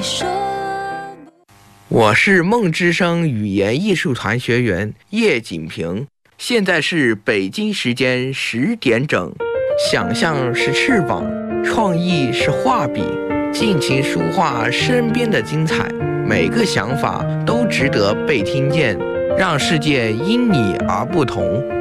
我是梦之声语言艺术团学员叶锦平，现在是北京时间10点整。想象是翅膀，创意是画笔，尽情抒画身边的精彩，每个想法都值得被听见，让世界因你而不同。